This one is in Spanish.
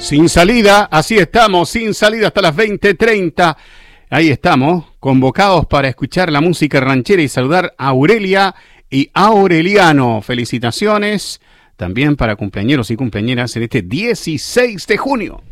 Sin salida, así estamos, sin salida hasta las 20:30. Ahí estamos, convocados para escuchar la música ranchera y saludar a Aurelia y a Aureliano. Felicitaciones también para cumpleañeros y cumpleañeras en este 16 de junio.